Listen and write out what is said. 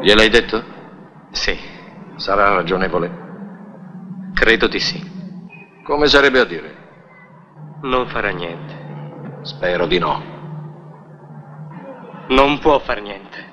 Gliel'hai detto? Sì. Sarà ragionevole? Credo di sì. Come sarebbe a dire? Non farà niente. Spero di no. Non può far niente.